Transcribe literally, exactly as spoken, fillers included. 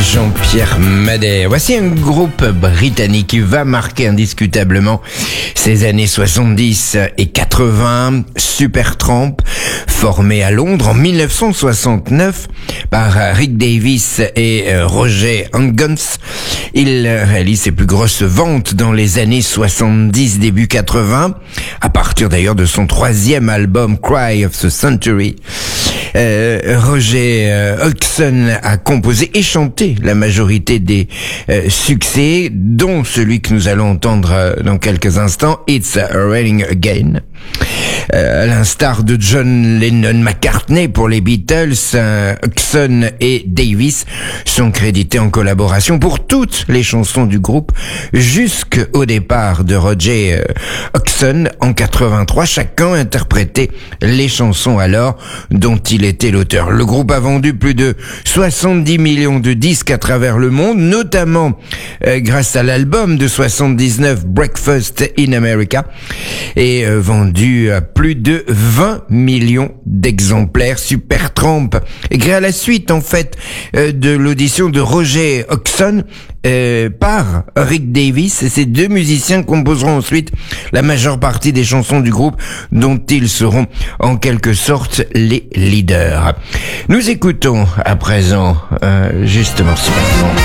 Jean-Pierre Madère. Voici un groupe britannique qui va marquer indiscutablement ces années soixante-dix et quatre-vingts. Supertramp, formé à Londres en mille neuf cent soixante-neuf par Rick Davies et Roger Hungens. Il réalise ses plus grosses ventes dans les années soixante-dix, début quatre-vingts, à partir d'ailleurs de son troisième album Cry of the Century. Euh, Roger euh, Hodgson a composé et chanté la majorité des euh, succès, dont celui que nous allons entendre euh, dans quelques instants, It's Raining Again. Euh, à l'instar de John Lennon-McCartney pour les Beatles, euh, Hodgson et Davis sont crédités en collaboration pour toutes les chansons du groupe jusqu'au départ de Roger euh, Hodgson en quatre-vingt-trois. Chacun interprétait les chansons alors dont il était l'auteur. Le groupe a vendu plus de soixante-dix millions de disques à travers le monde, notamment euh, grâce à l'album de soixante-dix-neuf Breakfast in America, et euh, vendu à plus de vingt millions d'exemplaires. Supertramp est créé à la suite en fait euh, de l'audition de Roger Hodgson euh, par Rick Davies, et ces deux musiciens composeront ensuite la majeure partie des chansons du groupe dont ils seront en quelque sorte les leaders. Nous écoutons à présent euh, justement Supertramp.